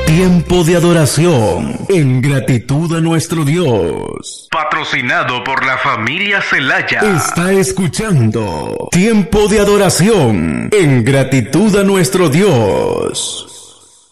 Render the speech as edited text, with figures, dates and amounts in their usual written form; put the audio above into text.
Tiempo de adoración en gratitud a nuestro Dios. Patrocinado por la familia Celaya. Está escuchando Tiempo de adoración en gratitud a nuestro Dios.